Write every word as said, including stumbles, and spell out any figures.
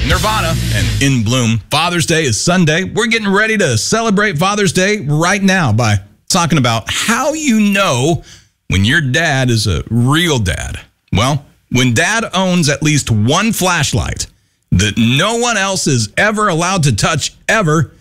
Nirvana and In Bloom. Father's Day is Sunday. We're getting ready to celebrate Father's Day right now by talking about how you know when your dad is a real dad. Well, when dad owns at least one flashlight that no one else is ever allowed to touch ever,